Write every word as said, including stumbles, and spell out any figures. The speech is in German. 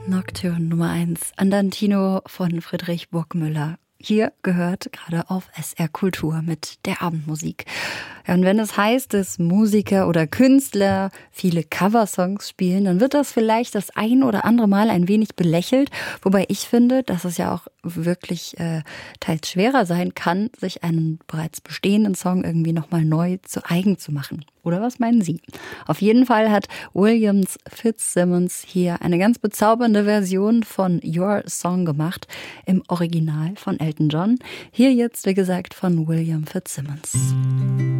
Nocturne Nummer eins, Andantino von Friedrich Burgmüller. Hier gehört gerade auf S R Kultur mit der Abendmusik. Ja, und wenn es heißt, dass Musiker oder Künstler viele Coversongs spielen, dann wird das vielleicht das ein oder andere Mal ein wenig belächelt. Wobei ich finde, dass es ja auch wirklich äh, teils schwerer sein kann, sich einen bereits bestehenden Song irgendwie nochmal neu zu eigen zu machen. Oder was meinen Sie? Auf jeden Fall hat William Fitzsimmons hier eine ganz bezaubernde Version von Your Song gemacht, im Original von Elton John. Hier jetzt, wie gesagt, von William Fitzsimmons.